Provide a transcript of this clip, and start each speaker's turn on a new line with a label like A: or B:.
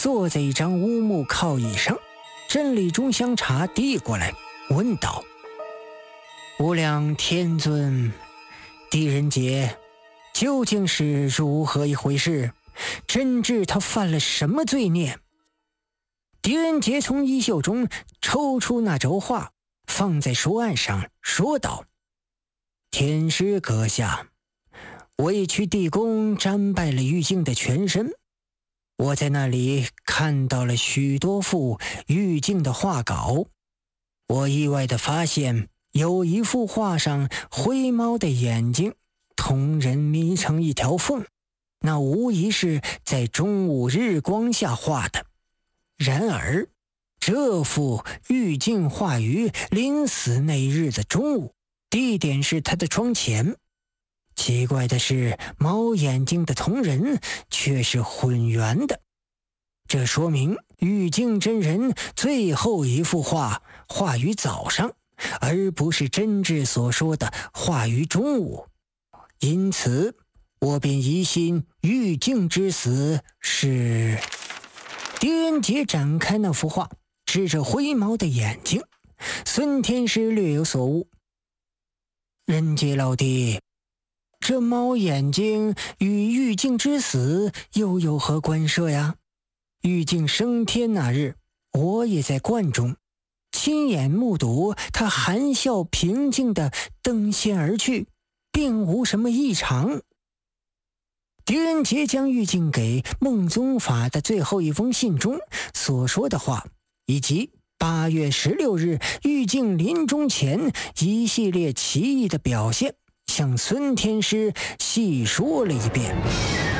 A: 坐在一张乌木靠椅上，斟了一盅香茶递过来，问道：“无量天尊，狄仁杰究竟是如何一回事？真知他犯了什么罪孽？”狄仁杰从衣袖中抽出那轴画，放在书案上，说道：“天师阁下，我已去地宫瞻拜了玉净的全身，我在那里看到了许多幅玉净的画稿。我意外地发现，有一幅画上灰猫的眼睛同人眯成一条缝，那无疑是在中午日光下画的。然而这幅玉净画于临死那日的中午，地点是他的窗前。奇怪的是，猫眼睛的同人却是混圆的，这说明玉净真人最后一幅画画于早上，而不是真挚所说的画于中午。因此我便疑心玉净之死是……狄仁杰展开那幅画，指着灰猫的眼睛。孙天师略有所悟：“仁杰老弟，这猫眼睛与玉净之死又有何关涉呀？玉净升天那日，我也在观中，亲眼目睹他含笑平静地登仙而去，并无什么异常。”狄仁杰将玉净给孟宗法的最后一封信中所说的话，以及8月16日玉净临终前一系列奇异的表现，向孙天师细说了一遍。